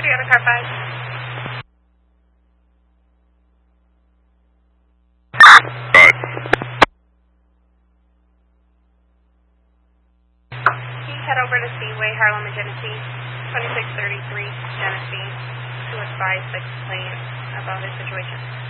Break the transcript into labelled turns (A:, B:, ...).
A: you got a car 5? Head over to Speedway, Harlem and Genesee, 2633 Genesee, to advise the complainant about his situation.